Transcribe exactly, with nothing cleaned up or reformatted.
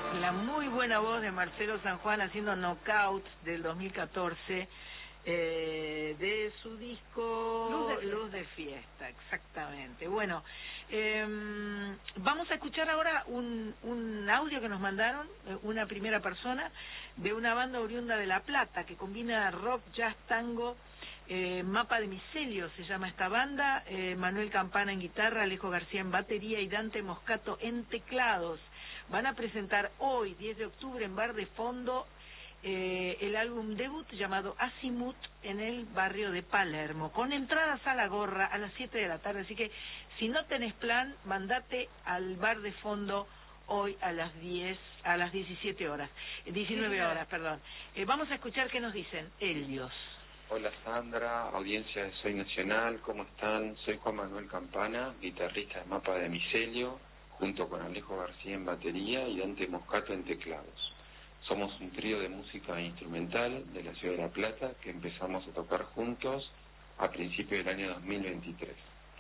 La muy buena voz de Marcelo San Juan haciendo Knockout del dos mil catorce, eh, de su disco Luz de Fiesta. Luz de Fiesta, exactamente. Bueno, eh, vamos a escuchar ahora un, un audio que nos mandaron, una primera persona, de una banda oriunda de La Plata, que combina rock, jazz, tango. Eh, Mapa de Micelio se llama esta banda, eh, Manuel Campana en guitarra, Alejo García en batería y Dante Moscato en teclados. Van a presentar hoy, diez de octubre, en Bar de Fondo, eh, el álbum debut llamado Azimut en el barrio de Palermo, con entradas a la gorra a las siete de la tarde. Así que si no tenés plan, mandate al Bar de Fondo hoy a las diez, a las diecisiete horas, diecinueve horas, perdón. Eh, vamos a escuchar qué nos dicen Helios. Hola Sandra, audiencia de Soy Nacional, ¿cómo están? Soy Juan Manuel Campana, guitarrista de Mapa de Micelio, junto con Alejo García en batería y Dante Moscato en teclados. Somos un trío de música instrumental de la ciudad de La Plata que empezamos a tocar juntos a principios del año dos mil veintitrés.